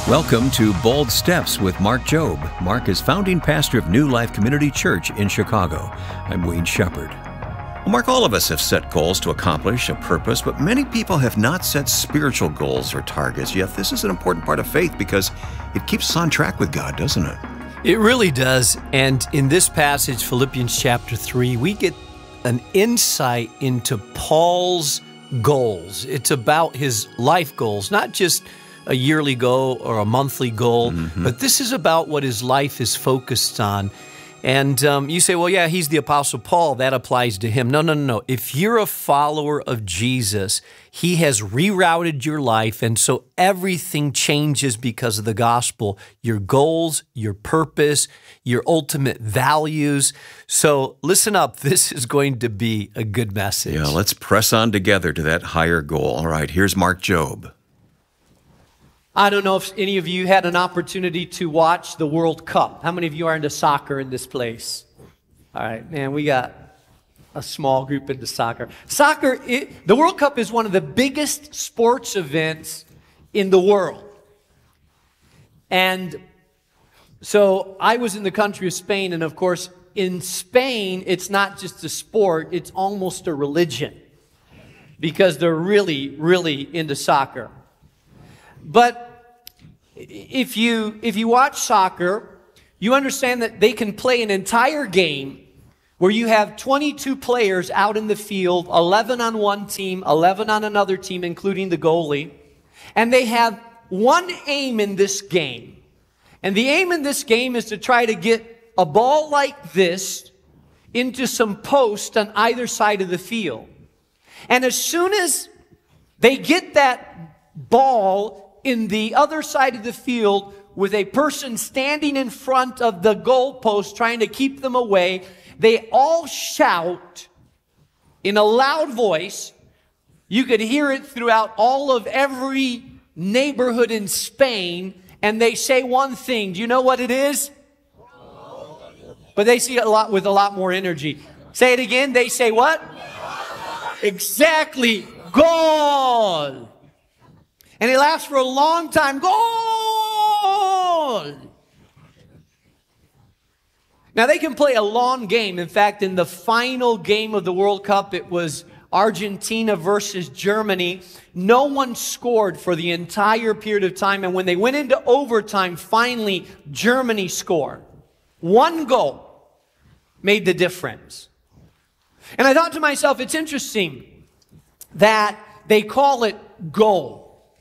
Welcome to Bold Steps with Mark Jobe. Mark is founding pastor of New Life Community Church in Chicago. I'm Wayne Shepherd. Well, Mark, all of us have set goals to accomplish a purpose, but many people have not set spiritual goals or targets. Yet this is an important part of faith because it keeps us on track with God, doesn't it? It really does. And in this passage, Philippians chapter 3, we get an insight into Paul's goals. It's about his life goals, not just a yearly goal or a monthly goal, but this is about what his life is focused on. And you say, well, yeah, he's the Apostle Paul. That applies to him. No. If you're a follower of Jesus, he has rerouted your life, and so everything changes because of the gospel. Your goals, your purpose, your ultimate values. So listen up. This is going to be a good message. Yeah, let's press on together to that higher goal. All right, here's Mark Jobe. I don't know if any of you had an opportunity to watch the World Cup. How many of you are into soccer in this place? All right, man, we got a small group into soccer. The World Cup is one of the biggest sports events in the world. And so I was in the country of Spain, and of course, in Spain, it's not just a sport, it's almost a religion because they're really, really into soccer. But if you watch soccer, you understand that they can play an entire game where you have 22 players out in the field, 11 on one team, 11 on another team, including the goalie, and they have one aim in this game. And the aim in this game is to try to get a ball like this into some post on either side of the field. And as soon as they get that ball in the other side of the field with a person standing in front of the goalpost trying to keep them away, they all shout in a loud voice. You could hear it throughout every neighborhood in Spain, and they say one thing. Do you know what it is? But they say it with a lot more energy. Say it again. They say what? Exactly. Goal. And it lasts for a long time. Goal! Now, they can play a long game. In fact, in the final game of the World Cup, it was Argentina versus Germany. No one scored for the entire period of time. And when they went into overtime, finally, Germany scored. One goal made the difference. And I thought to myself, it's interesting that they call it goal.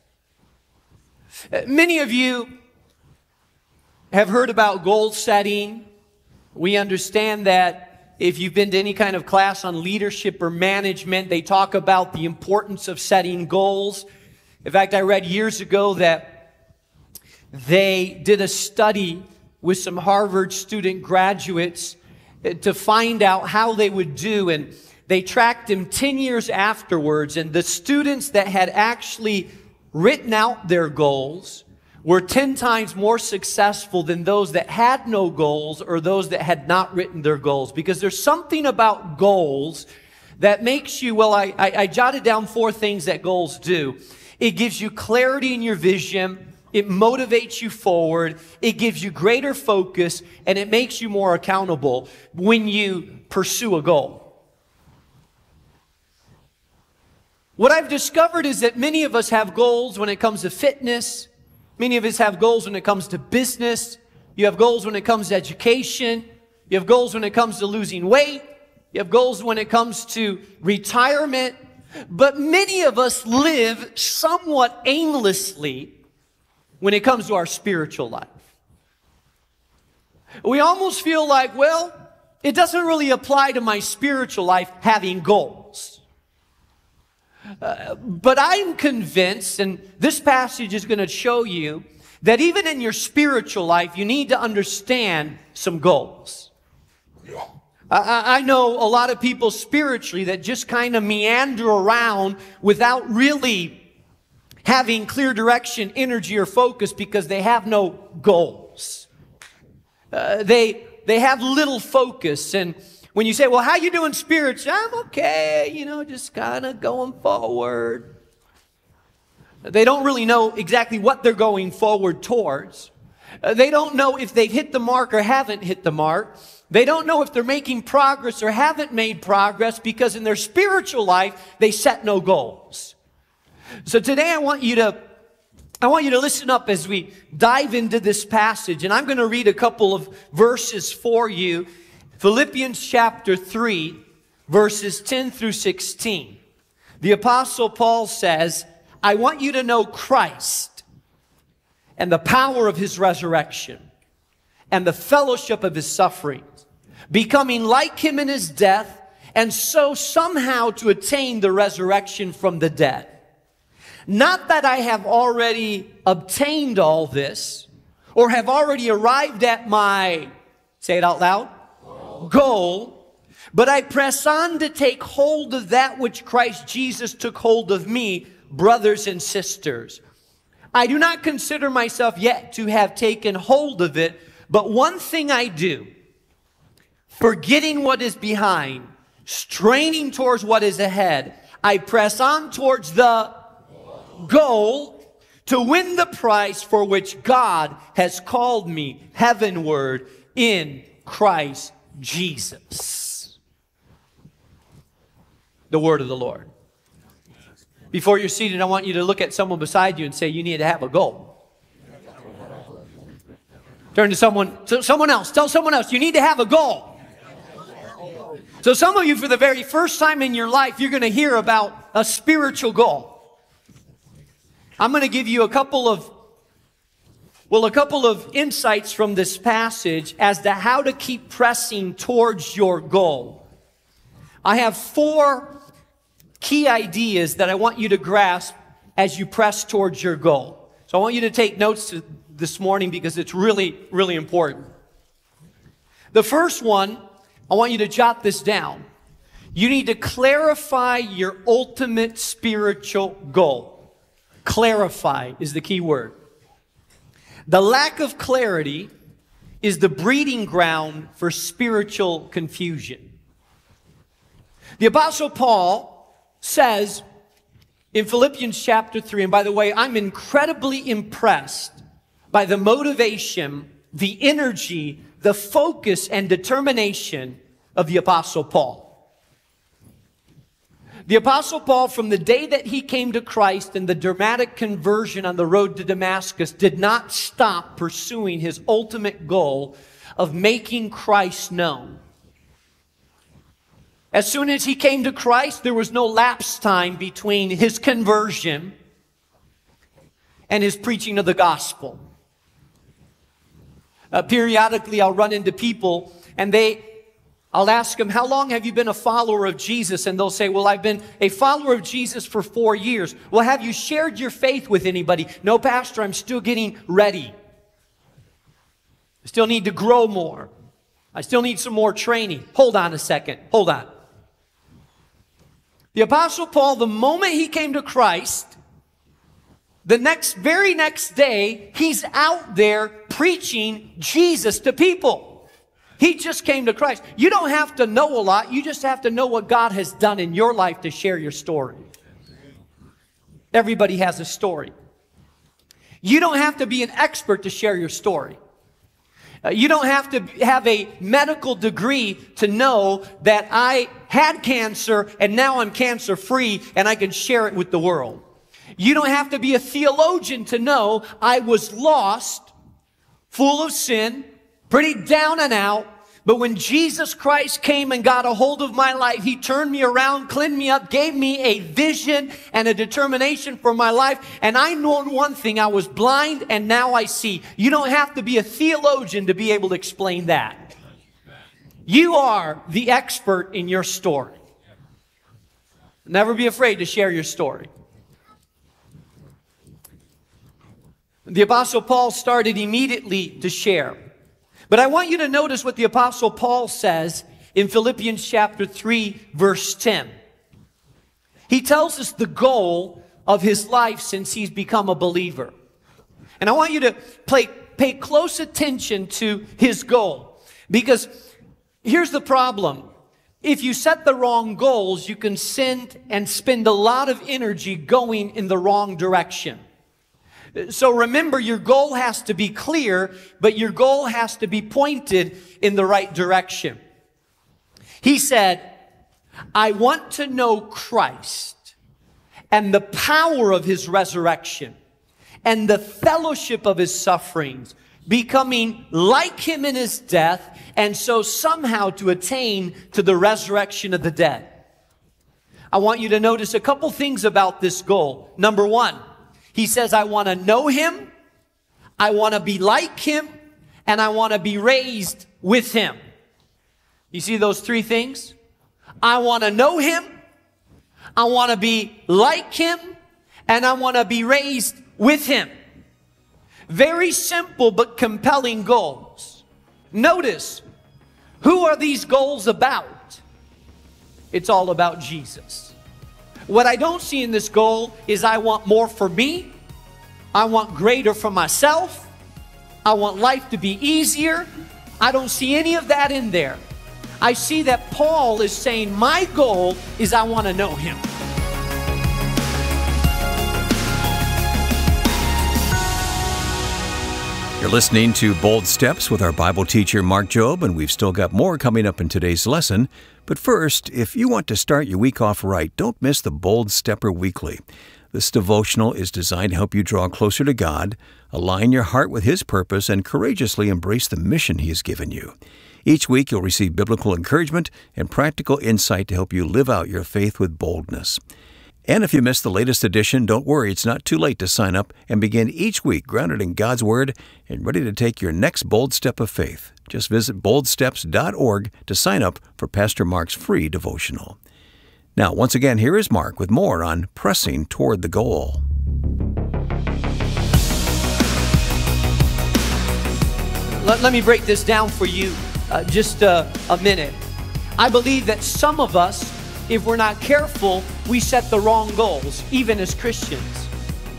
Many of you have heard about goal setting. We understand that if you've been to any kind of class on leadership or management, they talk about the importance of setting goals. In fact, I read years ago that they did a study with some Harvard student graduates to find out how they would do, and they tracked them 10 years afterwards, and the students that had actually written out their goals were 10 times more successful than those that had no goals or those that had not written their goals. Because there's something about goals that makes you, I jotted down 4 things that goals do. It gives you clarity in your vision. It motivates you forward. It gives you greater focus, and it makes you more accountable when you pursue a goal. What I've discovered is that many of us have goals when it comes to fitness. Many of us have goals when it comes to business. You have goals when it comes to education. You have goals when it comes to losing weight. You have goals when it comes to retirement. But many of us live somewhat aimlessly when it comes to our spiritual life. We almost feel like, it doesn't really apply to my spiritual life having goals. But I'm convinced, and this passage is going to show you, that even in your spiritual life, you need to understand some goals. I know a lot of people spiritually that just kind of meander around without really having clear direction, energy, or focus because they have no goals. They have little focus, and when you say, well, how you doing spiritually? I'm okay, just kind of going forward. They don't really know exactly what they're going forward towards. They don't know if they've hit the mark or haven't hit the mark. They don't know if they're making progress or haven't made progress because in their spiritual life, they set no goals. So today I want you to listen up as we dive into this passage. And I'm going to read a couple of verses for you. Philippians chapter 3, verses 10 through 16. The Apostle Paul says, I want you to know Christ and the power of his resurrection and the fellowship of his sufferings, becoming like him in his death, and so somehow to attain the resurrection from the dead. Not that I have already obtained all this or have already arrived at my, say it out loud, goal, but I press on to take hold of that which Christ Jesus took hold of me, brothers and sisters. I do not consider myself yet to have taken hold of it, but one thing I do, forgetting what is behind, straining towards what is ahead, I press on towards the goal to win the prize for which God has called me heavenward in Christ Jesus. The word of the Lord. Before you're seated, I want you to look at someone beside you and say, you need to have a goal. Turn to someone else. Tell someone else, you need to have a goal. So some of you, for the very first time in your life, you're going to hear about a spiritual goal. I'm going to give you a couple of insights from this passage as to how to keep pressing towards your goal. I have 4 key ideas that I want you to grasp as you press towards your goal. So I want you to take notes this morning because it's really, really important. The first one, I want you to jot this down. You need to clarify your ultimate spiritual goal. Clarify is the key word. The lack of clarity is the breeding ground for spiritual confusion. The Apostle Paul says in Philippians chapter 3, and by the way, I'm incredibly impressed by the motivation, the energy, the focus, and determination of the Apostle Paul. The Apostle Paul, from the day that he came to Christ and the dramatic conversion on the road to Damascus, did not stop pursuing his ultimate goal of making Christ known. As soon as he came to Christ, there was no lapse time between his conversion and his preaching of the gospel. Periodically, I'll run into people and I'll ask them, how long have you been a follower of Jesus? And they'll say, well, I've been a follower of Jesus for 4 years. Well, have you shared your faith with anybody? No, Pastor, I'm still getting ready. I still need to grow more. I still need some more training. Hold on a second. Hold on. The Apostle Paul, the moment he came to Christ, the very next day, he's out there preaching Jesus to people. He just came to Christ. You don't have to know a lot. You just have to know what God has done in your life to share your story. Everybody has a story. You don't have to be an expert to share your story. You don't have to have a medical degree to know that I had cancer and now I'm cancer-free and I can share it with the world. You don't have to be a theologian to know I was lost, full of sin, pretty down and out. But when Jesus Christ came and got a hold of my life, he turned me around, cleaned me up, gave me a vision and a determination for my life. And I know one thing, I was blind and now I see. You don't have to be a theologian to be able to explain that. You are the expert in your story. Never be afraid to share your story. The Apostle Paul started immediately to share. But I want you to notice what the Apostle Paul says in Philippians chapter 3, verse 10. He tells us the goal of his life since he's become a believer. And I want you to pay close attention to his goal. Because here's the problem. if you set the wrong goals, you can spend a lot of energy going in the wrong direction. So remember, your goal has to be clear, but your goal has to be pointed in the right direction. He said, I want to know Christ and the power of His resurrection and the fellowship of His sufferings, becoming like Him in His death, and so somehow to attain to the resurrection of the dead. I want you to notice a couple things about this goal. Number one, he says, I want to know Him, I want to be like Him, and I want to be raised with Him. You see those three things? I want to know Him, I want to be like Him, and I want to be raised with Him. Very simple but compelling goals. Notice, who are these goals about? It's all about Jesus. What I don't see in this goal is I want more for me. I want greater for myself. I want life to be easier. I don't see any of that in there. I see that Paul is saying my goal is I want to know Him. You're listening to Bold Steps with our Bible teacher, Mark Jobe, and we've still got more coming up in today's lesson. But first, if you want to start your week off right, don't miss the Bold Stepper Weekly. This devotional is designed to help you draw closer to God, align your heart with His purpose, and courageously embrace the mission He has given you. Each week, you'll receive biblical encouragement and practical insight to help you live out your faith with boldness. And if you missed the latest edition, don't worry, it's not too late to sign up and begin each week grounded in God's Word and ready to take your next bold step of faith. Just visit boldsteps.org to sign up for Pastor Mark's free devotional. Now, once again, here is Mark with more on pressing toward the goal. Let me break this down for you just a minute. I believe that some of us, if we're not careful, we set the wrong goals, even as Christians.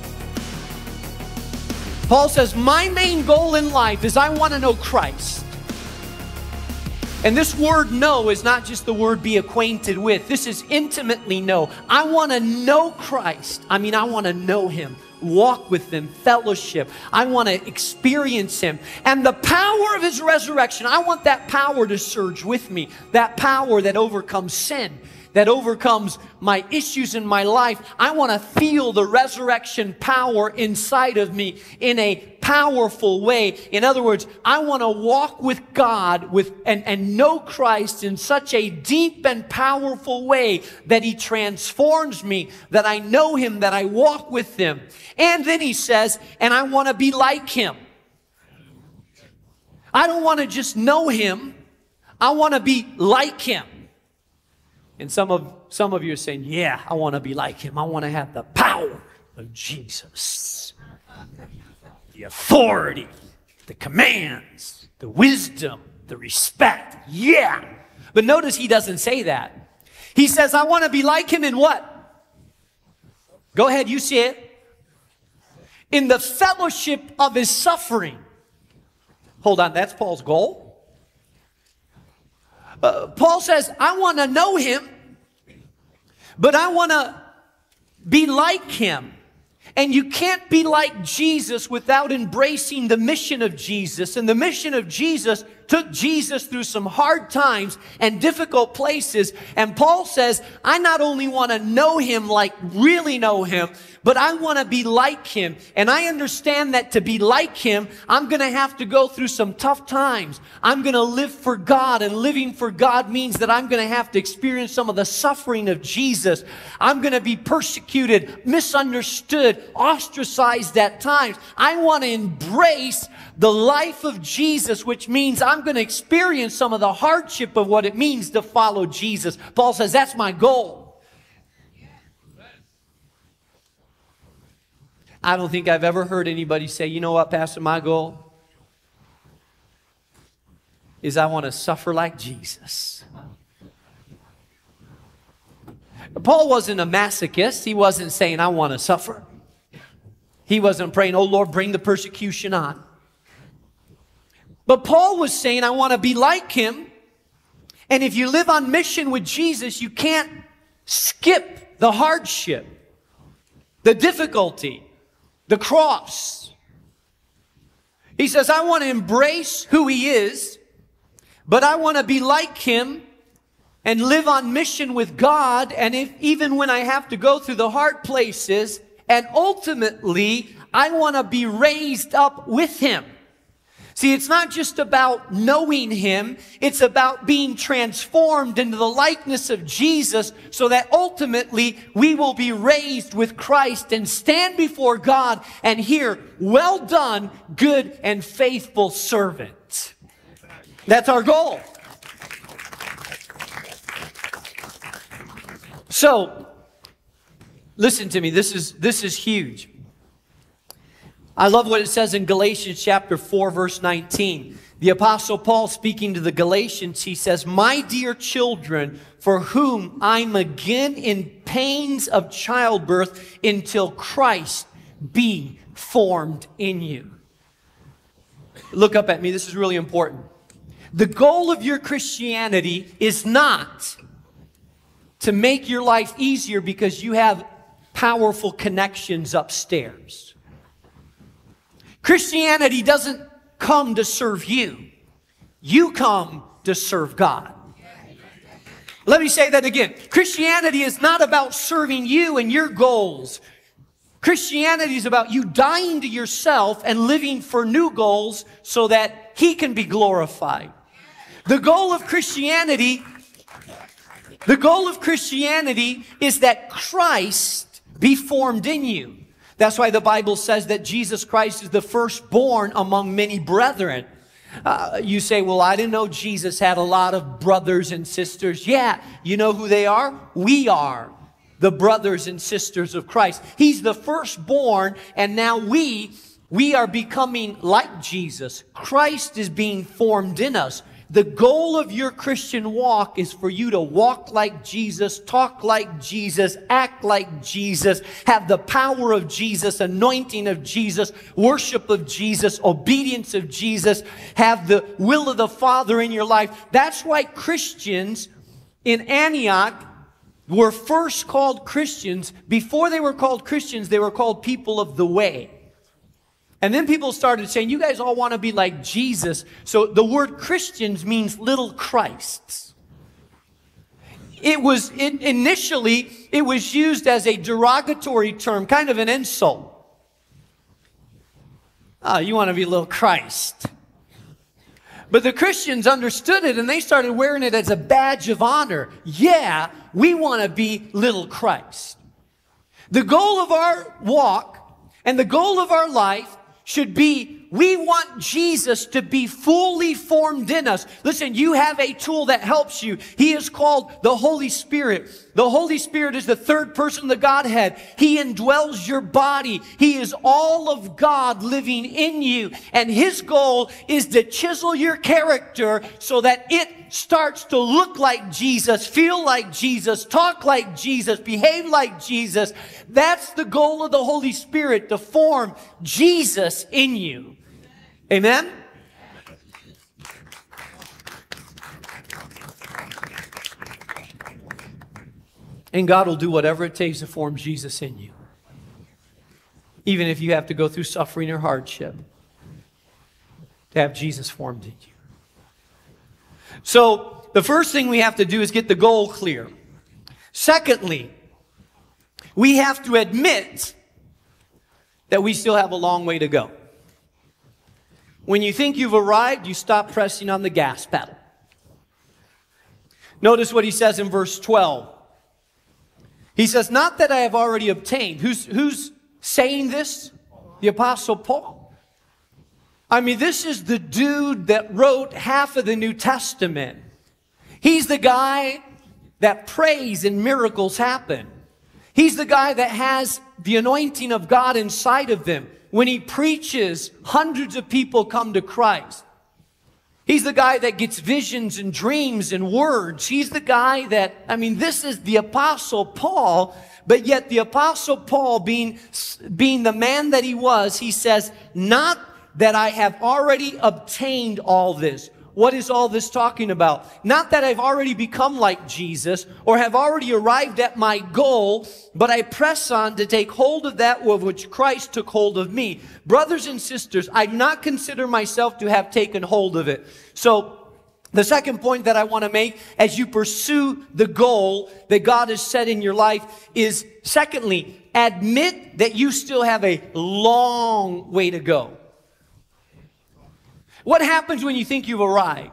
Paul says, my main goal in life is I want to know Christ. And this word know is not just the word be acquainted with. This is intimately know. I want to know Christ. I want to know Him, walk with Him, fellowship. I want to experience Him. And the power of His resurrection, I want that power to surge with me. That power that overcomes sin, that overcomes my issues in my life. I want to feel the resurrection power inside of me in a powerful way. In other words, I want to walk with God and know Christ in such a deep and powerful way that He transforms me, that I know Him, that I walk with Him. And then he says, and I want to be like Him. I don't want to just know Him. I want to be like Him. And some of you are saying, yeah, I want to be like Him. I want to have the power of Jesus. The authority, the commands, the wisdom, the respect. Yeah. But notice he doesn't say that. He says, I want to be like Him in what? Go ahead, you see it. In the fellowship of His suffering. Hold on, that's Paul's goal. Paul says, I want to know Him, but I want to be like Him. And you can't be like Jesus without embracing the mission of Jesus. And the mission of Jesus took Jesus through some hard times and difficult places. And Paul says, I not only want to know Him, like really know Him, but I want to be like Him. And I understand that to be like Him, I'm going to have to go through some tough times. I'm going to live for God, and living for God means that I'm going to have to experience some of the suffering of Jesus. I'm going to be persecuted, misunderstood, ostracized at times. I want to embrace the life of Jesus, which means I'm going to experience some of the hardship of what it means to follow Jesus. Paul says, that's my goal. I don't think I've ever heard anybody say, you know what, Pastor, my goal is I want to suffer like Jesus. Paul wasn't a masochist. He wasn't saying, I want to suffer. He wasn't praying, oh Lord, bring the persecution on. But Paul was saying, I want to be like Him, And if you live on mission with Jesus, you can't skip the hardship, the difficulty, the cross. He says, I want to embrace who He is, but I want to be like Him and live on mission with God. And even when I have to go through the hard places, and ultimately, I want to be raised up with Him. See, it's not just about knowing Him. It's about being transformed into the likeness of Jesus so that ultimately we will be raised with Christ and stand before God and hear, well done, good and faithful servant. That's our goal. So, listen to me. This is huge. I love what it says in Galatians chapter 4, verse 19. The Apostle Paul speaking to the Galatians, he says, my dear children, for whom I'm again in pains of childbirth until Christ be formed in you. Look up at me. This is really important. The goal of your Christianity is not to make your life easier because you have powerful connections upstairs. Christianity doesn't come to serve you. You come to serve God. Let me say that again. Christianity is not about serving you and your goals. Christianity is about you dying to yourself and living for new goals so that He can be glorified. The goal of Christianity is that Christ be formed in you. That's why the Bible says that Jesus Christ is the firstborn among many brethren. You say, well, I didn't know Jesus had a lot of brothers and sisters. Yeah, you know who they are? We are the brothers and sisters of Christ. He's the firstborn, and now we are becoming like Jesus. Christ is being formed in us. The goal of your Christian walk is for you to walk like Jesus, talk like Jesus, act like Jesus, have the power of Jesus, anointing of Jesus, worship of Jesus, obedience of Jesus, have the will of the Father in your life. That's why Christians in Antioch were first called Christians. Before they were called Christians, they were called people of the way. And then people started saying, you guys all want to be like Jesus. So the word Christians means little Christs. Initially, it was used as a derogatory term, kind of an insult. Oh, you want to be little Christ. But the Christians understood it and they started wearing it as a badge of honor. Yeah, we want to be little Christ. The goal of our walk and the goal of our life should be, we want Jesus to be fully formed in us. Listen, you have a tool that helps you. He is called the Holy Spirit. The Holy Spirit is the third person of the Godhead. He indwells your body. He is all of God living in you. And His goal is to chisel your character so that it starts to look like Jesus, feel like Jesus, talk like Jesus, behave like Jesus. That's the goal of the Holy Spirit, to form Jesus in you. Amen? And God will do whatever it takes to form Jesus in you. Even if you have to go through suffering or hardship, to have Jesus formed in you. So, the first thing we have to do is get the goal clear. Secondly, we have to admit that we still have a long way to go. When you think you've arrived, you stop pressing on the gas pedal. Notice what he says in verse 12. He says, not that I have already obtained. Who's saying this? The Apostle Paul. I mean, this is the dude that wrote half of the New Testament. He's the guy that prays and miracles happen. He's the guy that has the anointing of God inside of him. When he preaches, hundreds of people come to Christ. He's the guy that gets visions and dreams and words. He's the guy that, this is the Apostle Paul, but yet the Apostle Paul, being the man that he was, he says, not that I have already obtained all this, what is all this talking about? Not that I've already become like Jesus or have already arrived at my goal, but I press on to take hold of that of which Christ took hold of me. Brothers and sisters, I do not consider myself to have taken hold of it. So the second point that I want to make as you pursue the goal that God has set in your life is, secondly, admit that you still have a long way to go. What happens when you think you've arrived?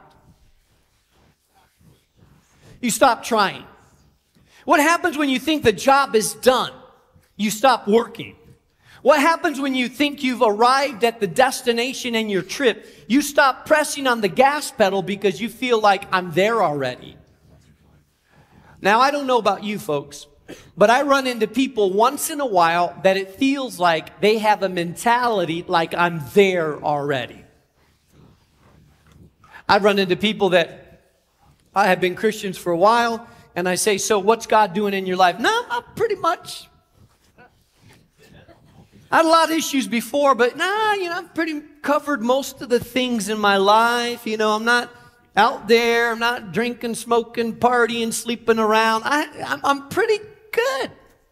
You stop trying. What happens when you think the job is done? You stop working. What happens when you think you've arrived at the destination in your trip? You stop pressing on the gas pedal because you feel like I'm there already. Now, I don't know about you folks, but I run into people once in a while that it feels like they have a mentality like I'm there already. I run into people that I have been Christians for a while, and I say, so what's God doing in your life? No, not pretty much. I had a lot of issues before, but I've pretty covered most of the things in my life. I'm not out there. I'm not drinking, smoking, partying, sleeping around. I'm pretty good.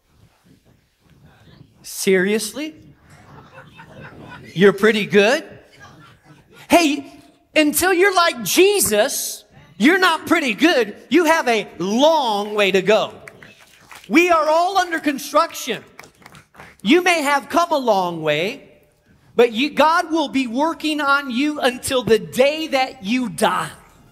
Seriously? You're pretty good? Hey, until you're like Jesus, you're not pretty good. You have a long way to go. We are all under construction. You may have come a long way, but God will be working on you until the day that you die.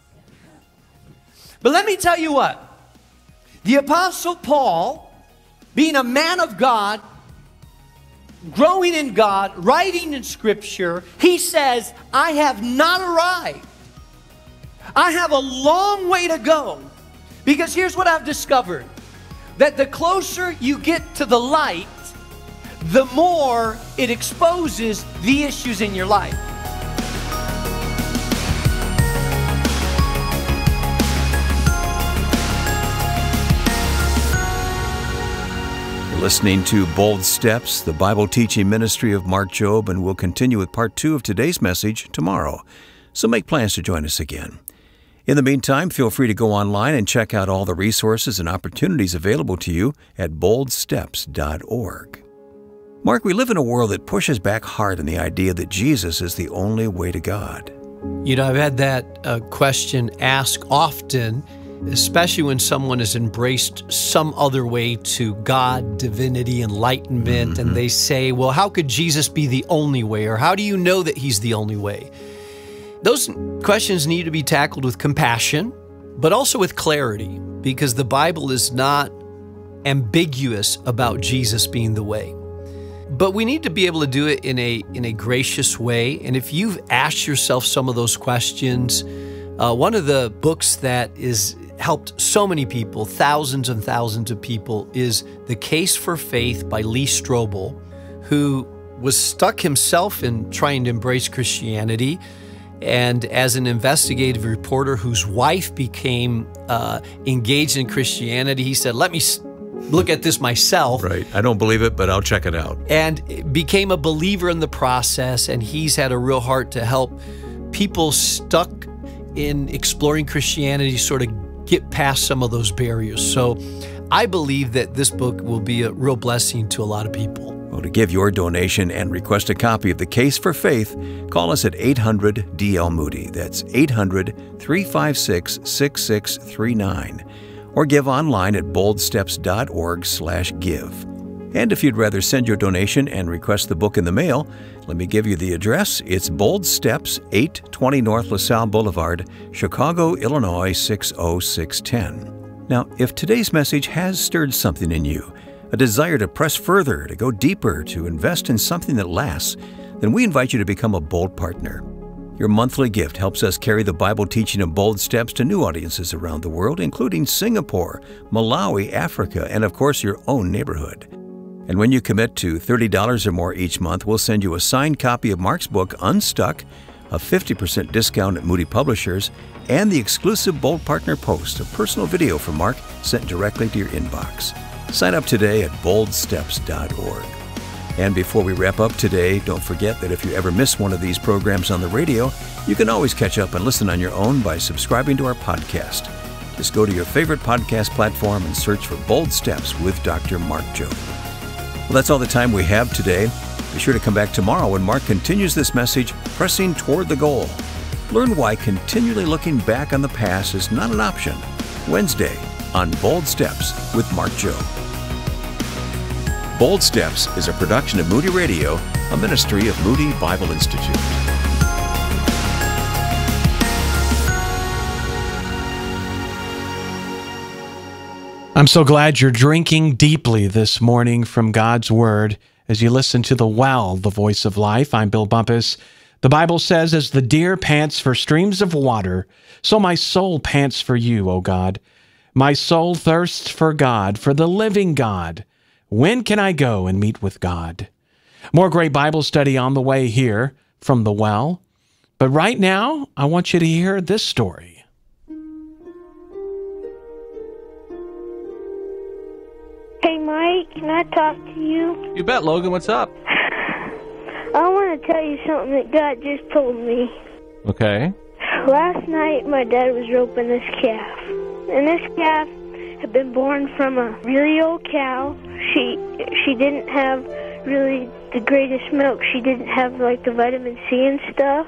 But let me tell you what. The Apostle Paul, being a man of God, growing in God, writing in Scripture, he says, I have not arrived. I have a long way to go. Because here's what I've discovered. That the closer you get to the light, the more it exposes the issues in your life. Listening to Bold Steps, the Bible teaching ministry of Mark Jobe, and we'll continue with part 2 of today's message tomorrow. So make plans to join us again. In the meantime, feel free to go online and check out all the resources and opportunities available to you at boldsteps.org. Mark, we live in a world that pushes back hard on the idea that Jesus is the only way to God. I've had that question asked often, especially when someone has embraced some other way to God, divinity, enlightenment, and they say, well, how could Jesus be the only way? Or how do you know that he's the only way? Those questions need to be tackled with compassion, but also with clarity, because the Bible is not ambiguous about Jesus being the way. But we need to be able to do it in a gracious way. And if you've asked yourself some of those questions, one of the books that is helped so many people, thousands and thousands of people, is The Case for Faith by Lee Strobel, who was stuck himself in trying to embrace Christianity. And as an investigative reporter whose wife became engaged in Christianity, he said, let me look at this myself. Right. I don't believe it, but I'll check it out. And became a believer in the process. And he's had a real heart to help people stuck in exploring Christianity sort of get past some of those barriers. So I believe that this book will be a real blessing to a lot of people. Well, to give your donation and request a copy of The Case for Faith, call us at 800-DL-MOODY. That's 800-356-6639. Or give online at boldsteps.org/give. And if you'd rather send your donation and request the book in the mail, let me give you the address. It's Bold Steps, 820 North LaSalle Boulevard, Chicago, Illinois, 60610. Now, if today's message has stirred something in you, a desire to press further, to go deeper, to invest in something that lasts, then we invite you to become a Bold partner. Your monthly gift helps us carry the Bible teaching of Bold Steps to new audiences around the world, including Singapore, Malawi, Africa, and of course your own neighborhood. And when you commit to $30 or more each month, we'll send you a signed copy of Mark's book, Unstuck, a 50% discount at Moody Publishers, and the exclusive Bold Partner Post, a personal video from Mark sent directly to your inbox. Sign up today at boldsteps.org. And before we wrap up today, don't forget that if you ever miss one of these programs on the radio, you can always catch up and listen on your own by subscribing to our podcast. Just go to your favorite podcast platform and search for Bold Steps with Dr. Mark Jobe. Well, that's all the time we have today. Be sure to come back tomorrow when Mark continues this message, Pressing Toward the Goal. Learn why continually looking back on the past is not an option. Wednesday on Bold Steps with Mark Jobe. Bold Steps is a production of Moody Radio, a ministry of Moody Bible Institute. I'm so glad you're drinking deeply this morning from God's Word as you listen to The Well, the Voice of Life. I'm Bill Bumpus. The Bible says, as the deer pants for streams of water, so my soul pants for you, O God. My soul thirsts for God, for the living God. When can I go and meet with God? More great Bible study on the way here from The Well. But right now, I want you to hear this story. Hey, Mike, can I talk to you? You bet, Logan. What's up? I want to tell you something that God just told me. Okay. Last night, my dad was roping this calf. And this calf had been born from a really old cow. She didn't have really the greatest milk. She didn't have, like, the vitamin C and stuff.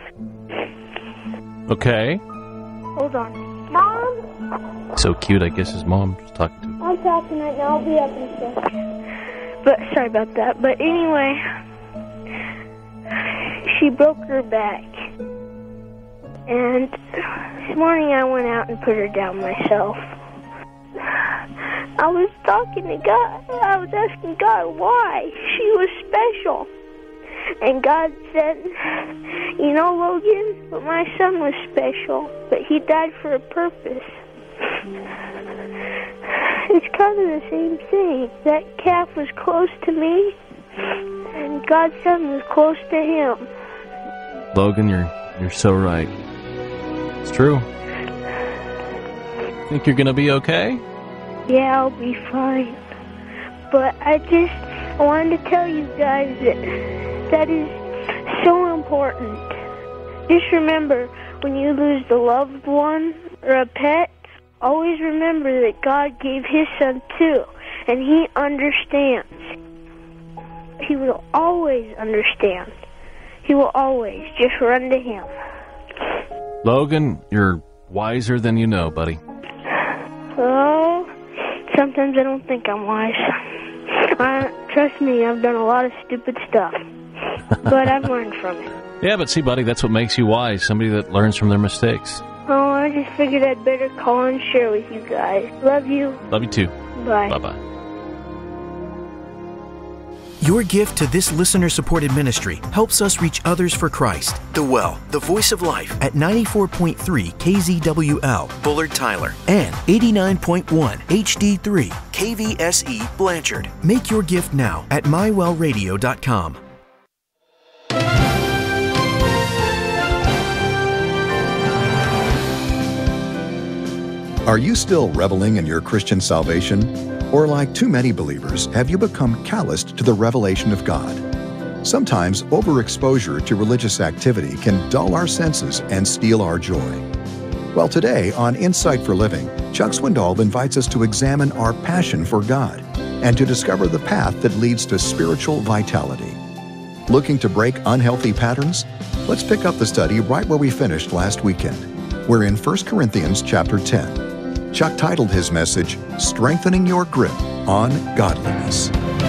Okay. Hold on. Mom? So cute, I guess his mom was talking to him. I'm talking right now. I'll be up in a second. But, sorry about that. But anyway, she broke her back. And this morning I went out and put her down myself. I was talking to God. I was asking God why she was special. And God said, you know, Logan, but my son was special, but he died for a purpose. It's kind of the same thing. That calf was close to me, and God's son was close to him. Logan, you're so right. It's true. Think you're gonna be okay? Yeah, I'll be fine. But I wanted to tell you guys that is so important. Just remember, when you lose a loved one or a pet, always remember that God gave his son too, and he understands. He will always understand. He will always just run to him. Logan, you're wiser than you know, buddy. Oh, sometimes I don't think I'm wise. Trust me, I've done a lot of stupid stuff, but I've learned from it. Yeah, but see, buddy, that's what makes you wise, somebody that learns from their mistakes. Oh, I just figured I'd better call and share with you guys. Love you. Love you too. Bye. Bye-bye. Your gift to this listener-supported ministry helps us reach others for Christ. The Well, the Voice of Life at 94.3 KZWL, Bullard Tyler, and 89.1 HD3 KVSE Blanchard. Make your gift now at mywellradio.com. Are you still reveling in your Christian salvation? Or like too many believers, have you become calloused to the revelation of God? Sometimes overexposure to religious activity can dull our senses and steal our joy. Well, today on Insight for Living, Chuck Swindoll invites us to examine our passion for God and to discover the path that leads to spiritual vitality. Looking to break unhealthy patterns? Let's pick up the study right where we finished last weekend. We're in 1 Corinthians chapter 10. Chuck titled his message, Strengthening Your Grip on Godliness.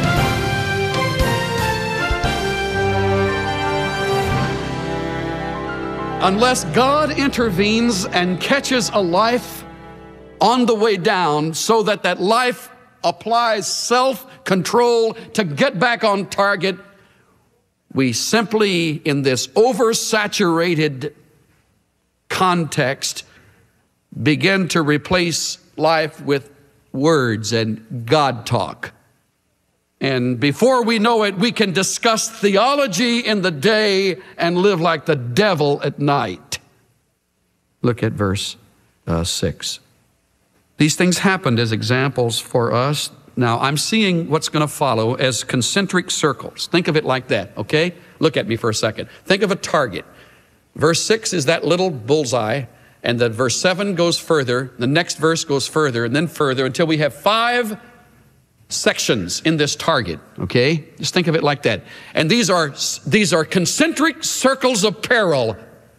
Unless God intervenes and catches a life on the way down so that life applies self-control to get back on target, we simply, in this oversaturated context, begin to replace life with words and God talk. And before we know it, we can discuss theology in the day and live like the devil at night. Look at verse 6. These things happened as examples for us, Now, I'm seeing what's going to follow as concentric circles. Think of it like that, okay? Look at me for a second. Think of a target. Verse 6 is that little bullseye, and then verse 7 goes further, the next verse goes further, and then further, until we have 5 sections in this target, okay? Just think of it like that. And these are concentric circles of peril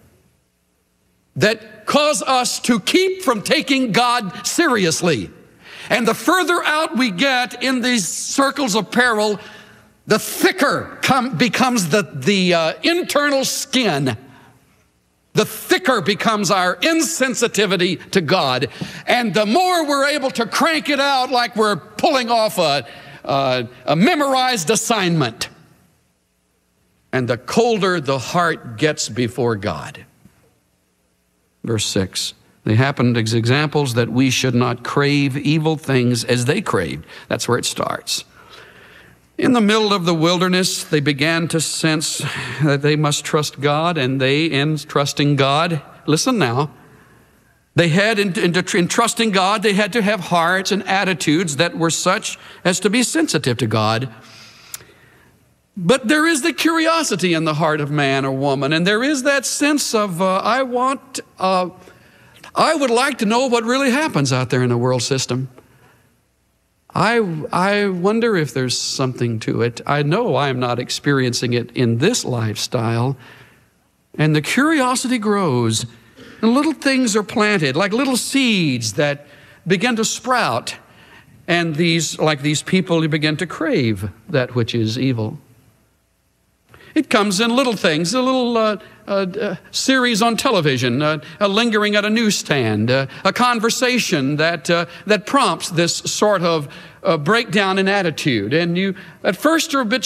that cause us to keep from taking God seriously. And the further out we get in these circles of peril, the thicker becomes the internal skin. The thicker becomes our insensitivity to God. And the more we're able to crank it out like we're pulling off a memorized assignment. And the colder the heart gets before God. Verse 6. They happened as examples that we should not crave evil things as they craved. That's where it starts. In the middle of the wilderness, they began to sense that they must trust God, and they, in trusting God, listen now, they had, in trusting God, they had to have hearts and attitudes that were such as to be sensitive to God. But there is the curiosity in the heart of man or woman, and there is that sense of, I would like to know what really happens out there in the world system. I wonder if there's something to it. I know I'm not experiencing it in this lifestyle. And the curiosity grows, and little things are planted, like little seeds that begin to sprout. And like these people, begin to crave that which is evil. It comes in little things, a little series on television, a lingering at a newsstand, a conversation that prompts this sort of breakdown in attitude. And you, at first, are a bit